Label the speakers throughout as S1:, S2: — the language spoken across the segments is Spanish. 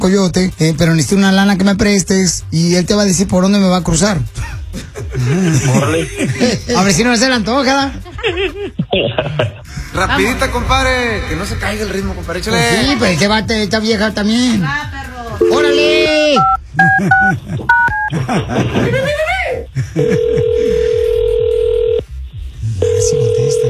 S1: coyote, pero necesito una lana que me prestes y él te va a decir por dónde me va a cruzar. A ver si no se le antoja.
S2: Rapidita, compadre, que no se caiga el ritmo, compadre. Échale.
S1: Pues sí, pues esta vieja también. ¡Órale! Si contesta.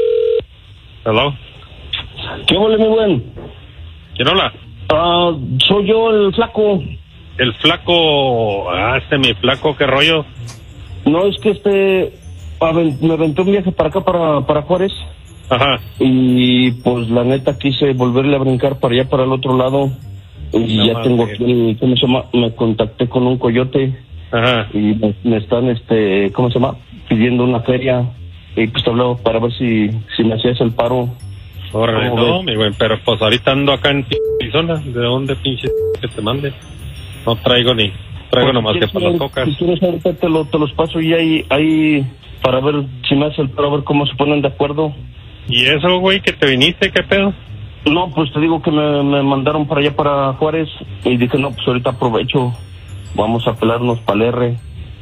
S3: Hello.
S4: ¿Qué huele, mi buen?
S3: ¿Quién habla?
S4: Soy yo, el flaco.
S3: El flaco. Mi flaco, ¿qué rollo?
S4: No, es que me aventé un viaje para acá, para Juárez.
S3: Ajá.
S4: Y pues la neta quise volverle a brincar para allá, para el otro lado. Y no, ya tengo aquí, ¿cómo se llama? Me contacté con un coyote.
S3: Ajá.
S4: Y me están, ¿cómo se llama? Pidiendo una feria. Y pues te hablaba para ver si me hacías el paro.
S3: Órale, no, mi güey, pero pues ahorita ando acá en Arizona. ¿De dónde pinche que te mande? No traigo nomás que para las cocas.
S4: Si quieres ahorita te los paso y ahí para ver si me hace el paro, a ver cómo se ponen de acuerdo.
S3: ¿Y eso, güey, que te viniste? ¿Qué pedo?
S4: No, pues te digo que me mandaron para allá, para Juárez, y dije, no, pues ahorita aprovecho, vamos a pelarnos para el R.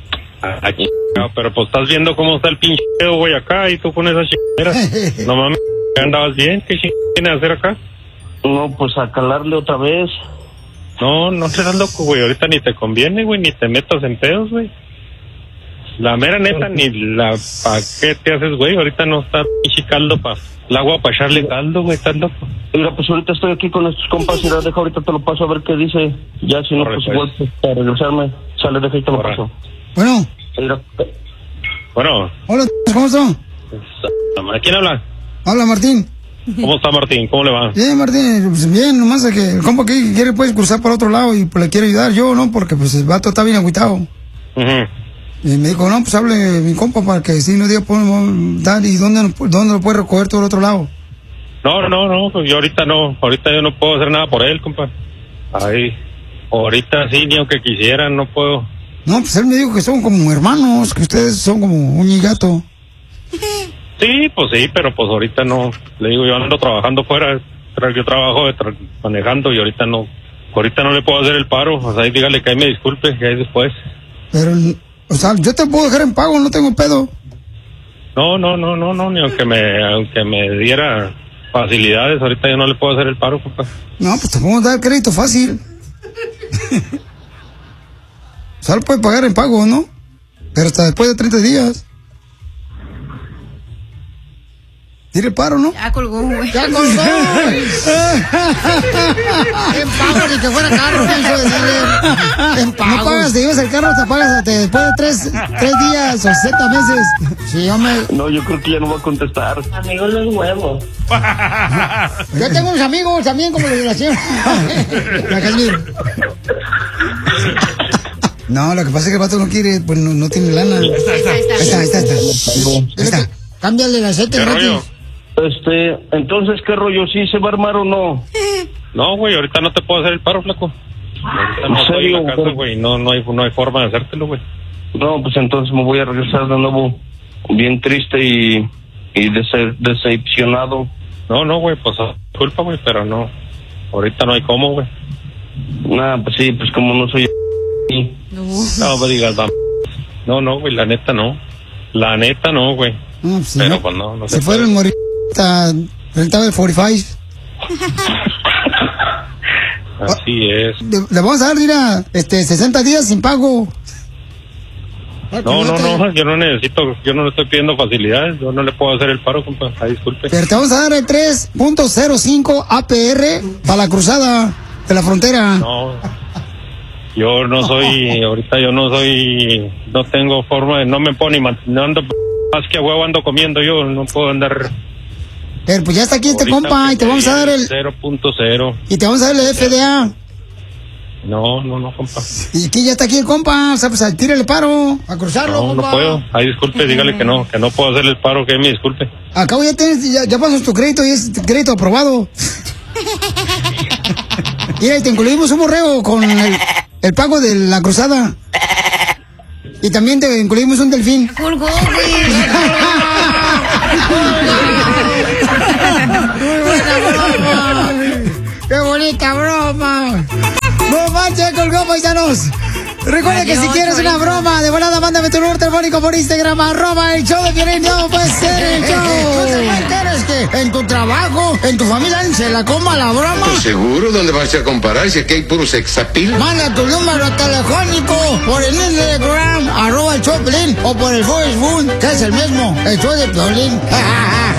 S3: Pero pues estás viendo cómo está el pinche güey acá, y tú con esas chingaderas. No mames, ¿andabas bien? ¿Qué tienes a hacer acá?
S4: No, pues a calarle otra vez.
S3: No seas loco, güey, ahorita ni te conviene, güey, ni te metas en pedos, güey. La mera neta, ni ¿pa' qué te haces, güey? Ahorita no está pinche caldo el agua para echarle caldo, güey, estás loco.
S4: Mira, pues ahorita estoy aquí con estos compas y deja, ahorita te lo paso a ver qué dice. Ya, si no, pues igual para regresarme, sale, deja y te lo paso.
S1: Bueno.
S4: Mira.
S3: Bueno.
S1: Hola, ¿cómo están?
S3: ¿Quién habla?
S1: Habla Martín.
S3: ¿Cómo está Martín? ¿Cómo le va?
S1: Bien, Martín, pues bien, nomás es que el compa que quiere pues cruzar para otro lado y pues le quiero ayudar yo, ¿no? Porque pues el vato está bien agüitado. Y me dijo, no, pues hable mi compa para que si no diga podemos dar y dónde lo puede recoger todo el otro lado.
S3: No, pues yo ahorita yo no puedo hacer nada por él, compa. Ahí, ahorita sí, ni aunque quisieran, no puedo.
S1: No, pues él me dijo que son como hermanos, que ustedes son como un y gato.
S3: Sí, pues sí, pero pues ahorita no. Le digo, yo ando trabajando fuera, yo trabajo manejando y ahorita no le puedo hacer el paro. O sea, dígale que ahí me disculpe, que ahí después.
S1: Pero, o sea, yo te puedo dejar en pago, no tengo pedo.
S3: No, ni aunque me diera facilidades, ahorita yo no le puedo hacer el paro, compa.
S1: No, pues te podemos dar crédito fácil. O sea, lo puedes pagar en pago, ¿no? Pero hasta después de 30 días. Tira el paro, ¿no?
S5: Ya colgó, güey.
S1: ¡Ya colgó! En pago, ni que fuera carro, pienso decirle. En pago. No pagas, te llevas el carro, te pagas hasta después de 3 días o 60 meses. Sí, hombre.
S4: No, yo creo que ya no va a contestar. Amigos, los huevos.
S1: Yo tengo unos amigos también, como la violación. No, lo que pasa es que el vato no quiere, pues no tiene lana. Ahí está. Cámbiale el aceite,
S3: ¿Qué
S4: entonces, ¿qué rollo? ¿Sí se va a armar o no?
S3: No, güey, ahorita no te puedo hacer el paro, flaco. Ahorita no estoy en la casa, güey, no hay forma de hacértelo, güey.
S4: No, pues entonces me voy a regresar de nuevo bien triste y decepcionado.
S3: No, güey, pues disculpa, güey, pero no. Ahorita no hay cómo, güey.
S4: Nah, pues sí, pues como no soy...
S3: No me digas, no, güey, la neta no. La neta no, güey.
S1: No, pues
S3: pero
S1: no,
S3: pues no
S1: se fueron morir. Rentaba el 45.
S3: Así es.
S1: Le vamos a dar, mira, 60 días sin pago.
S3: No, yo no necesito, yo no le estoy pidiendo facilidades, yo no le puedo hacer el paro, compa, disculpe.
S1: Pero te vamos a dar el 3.05 APR para la cruzada de la frontera.
S3: No, yo no soy, ahorita yo no tengo forma de, no me puedo ni no ando, más que a huevo ando comiendo yo, no puedo andar.
S1: Pero pues ya está aquí este compa y te vamos a dar el
S3: 0.0.
S1: Y te vamos a dar el FDA.
S3: No, compa.
S1: Y aquí ya está aquí el compa, o sea, pues tírale paro, a cruzarlo,
S3: compa. No puedo, disculpe, dígale que no puedo hacer el paro, que me disculpe.
S1: Acabo ya pasas tu crédito y es crédito aprobado. Mira, y te incluimos un borrego con el pago de la cruzada. Y también te incluimos un delfín.
S5: Colgó, güey.
S1: ¡Qué bonita broma! paisanos. Recuerda que si quieres una broma, de volada, mándame tu número telefónico por Instagram, @el show de Piolín. No puede ser el show. ¿No te enteras que en tu trabajo, en tu familia, se la coma la broma?
S5: Pues seguro, ¿dónde vas a comparar? Si aquí hay puro sexapil.
S1: Manda tu número telefónico por el Instagram, @el show de Piolín, o por el Facebook, que es el mismo, el show de Piolín.